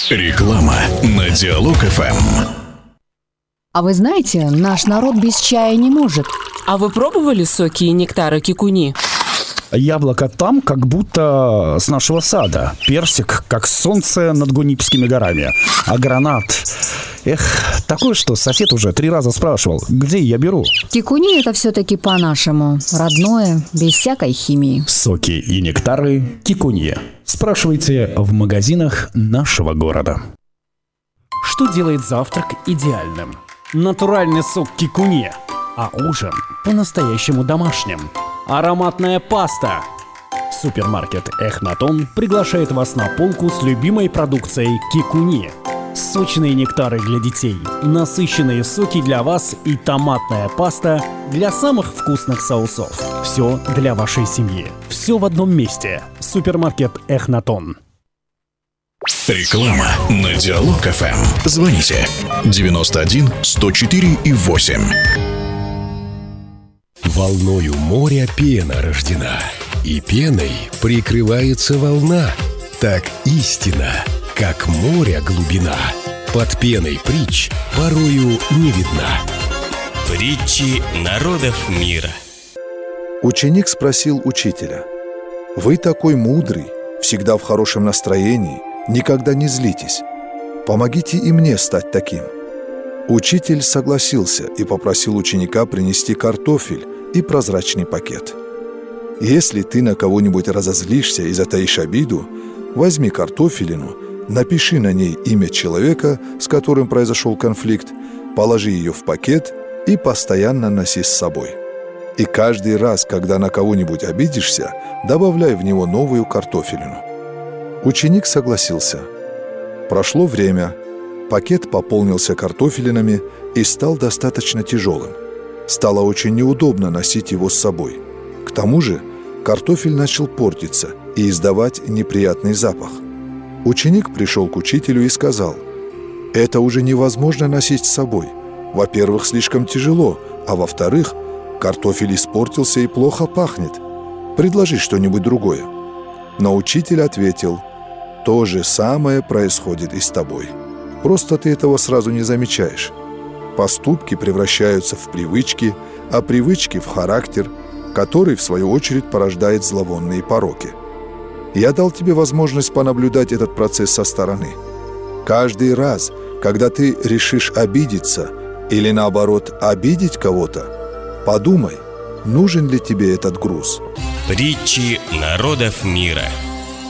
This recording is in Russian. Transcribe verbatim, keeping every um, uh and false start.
Реклама на Диалог эф эм. А вы знаете, наш народ без чая не может. А вы пробовали соки и нектары кикуни? Яблоко там, как будто с нашего сада. Персик, как солнце над Гунипскими горами. А гранат... Эх, такое, что сосед уже три раза спрашивал, где я беру. Кикуни — это все-таки по-нашему. Родное, без всякой химии. Соки и нектары кикуни. Спрашивайте в магазинах нашего города. Что делает завтрак идеальным? Натуральный сок кикуни. А ужин по-настоящему домашним. Ароматная паста. Супермаркет Эхнатон приглашает вас на полку с любимой продукцией кикуни. Сочные нектары для детей, насыщенные соки для вас и томатная паста для самых вкусных соусов. Все для вашей семьи. Все в одном месте. Супермаркет Эхнатон. Реклама на Диалог эф эм. Звоните девяносто один сто четыре и восемь. Волною моря пена рождена, и пеной прикрывается волна. Так истина, как море глубина, под пеной притч порою не видна. Притчи народов мира. Ученик спросил учителя: «Вы такой мудрый, всегда в хорошем настроении, никогда не злитесь. Помогите и мне стать таким». Учитель согласился и попросил ученика принести картофель и прозрачный пакет. «Если ты на кого-нибудь разозлишься и затаишь обиду, возьми картофелину, напиши на ней имя человека, с которым произошел конфликт, положи ее в пакет и постоянно носи с собой. И каждый раз, когда на кого-нибудь обидишься, добавляй в него новую картофелину». Ученик согласился. Прошло время, пакет пополнился картофелинами и стал достаточно тяжелым. Стало очень неудобно носить его с собой. К тому же картофель начал портиться и издавать неприятный запах. Ученик пришел к учителю и сказал: «Это уже невозможно носить с собой. Во-первых, слишком тяжело, а во-вторых, картофель испортился и плохо пахнет. Предложи что-нибудь другое». Но учитель ответил: «То же самое происходит и с тобой. Просто ты этого сразу не замечаешь. Поступки превращаются в привычки, а привычки в характер, который, в свою очередь, порождает зловонные пороки. Я дал тебе возможность понаблюдать этот процесс со стороны. Каждый раз, когда ты решишь обидеться или, наоборот, обидеть кого-то, подумай, нужен ли тебе этот груз». Притчи народов мира.